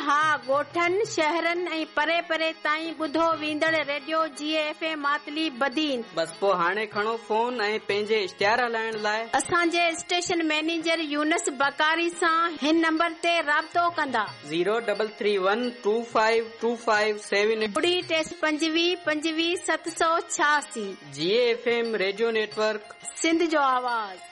हा ॻोठनि शहरनि ऐं परे परे ताईं ॿुधो वेंदड़ रेडियो GFM मातली बदीन। बस पोइ हाणे खणो फोन ऐं पंहिंजे इश्तिहार हलाइण लाइ असांजे स्टेशन मैनेजर यूनस बकारी सां हिन नंबर ते राब्तो कंदा 0331252578 ॿुड़ी 2525 786। GFM रेडियो नेटवर्क सिंध जो आवाज़।